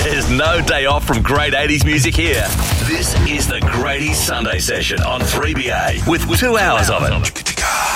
There's no day off from great 80s music here. This is the Grady Sunday Session on 3BA with 2 hours of it.